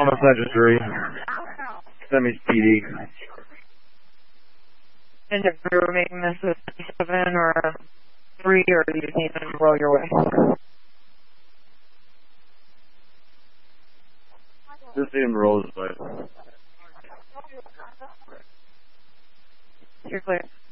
Homicide just 3. Semi's PD. And if you're making this a 7 or a 3, or you just need to roll your way? Just see him roll his way. You're clear.